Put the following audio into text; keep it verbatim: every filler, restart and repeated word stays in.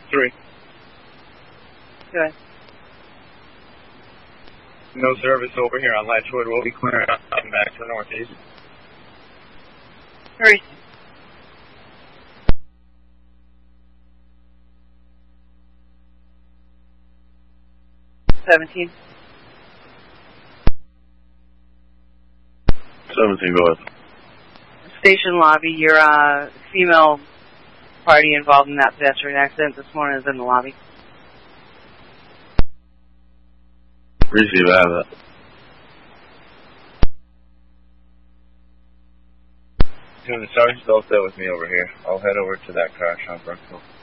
three. Good. No service over here on Latchwood. We'll be clearing up and back to the northeast. Hurry. Seventeen. Seventeen, go ahead. Station lobby. Your uh, female party involved in that pedestrian accident this morning is in the lobby. Receive, I have that. Tune the sergeant's all set with me over here. I'll head over to that crash on Brookville.